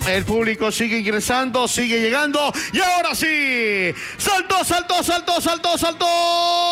El público sigue ingresando, sigue llegando. Y ahora sí. Saltó, saltó, saltó, saltó, saltó.